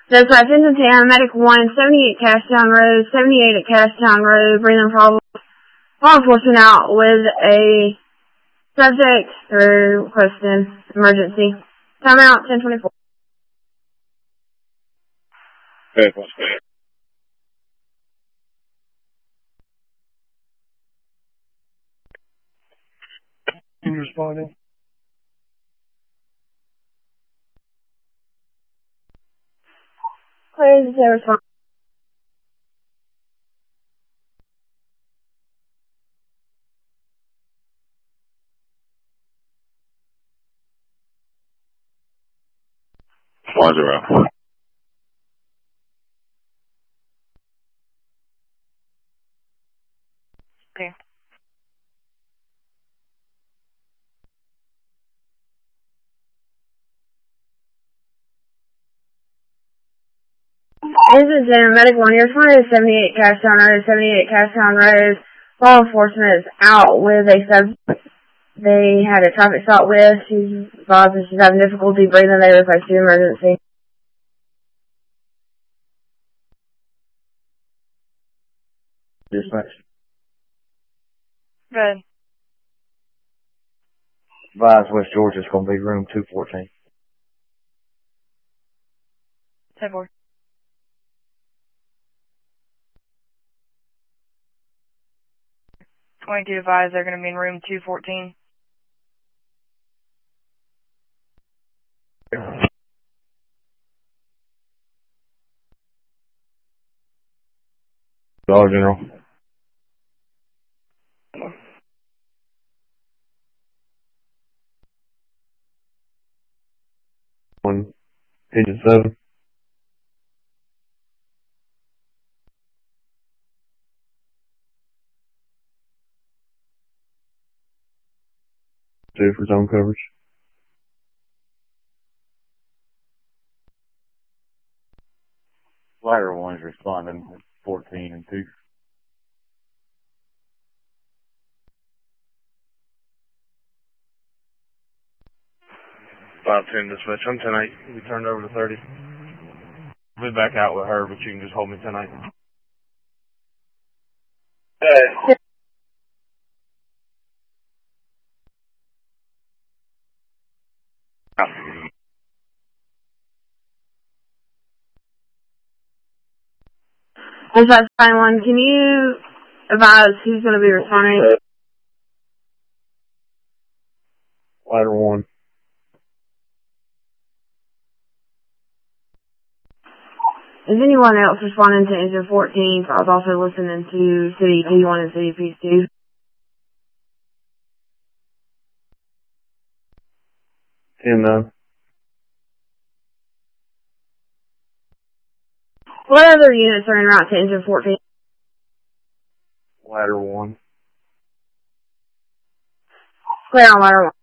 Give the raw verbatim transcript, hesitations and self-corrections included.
Dispatch into town, Medic one, seventy-eight Cashtown Road, seventy-eight at Cashtown Road, breathing problems. Law enforcement out with a subject through requesting emergency. Time out, ten twenty-four. Okay, what's good? Who's responding? Clear the response. One zero. Okay. This is General Medic one. You're responding to seventy-eight Cashtown Road, seventy-eight Cashtown Road. Law enforcement is out with a subject they had a traffic stop with. She's advised that she's having difficulty breathing. They requested emergency. Dispatch. Good. Advise West Georgia is going to be room two fourteen. ten four. twenty-two advised they're going to be in room two fourteen. Dollar General. One, engine seven. Two for zone coverage. Ladder one is responding at fourteen and two. five ten dispatch. I'm ten eight. We turned over to thirty. I'll be back out with her, but you can just hold me ten eight. Good. Dispatch one, can you advise who's going to be responding? Ladder one. Is anyone else responding to engine fourteen? So I was also listening to City P one and City P two. ten nine. What other units are en route to engine fourteen? Ladder one. Clear on ladder one.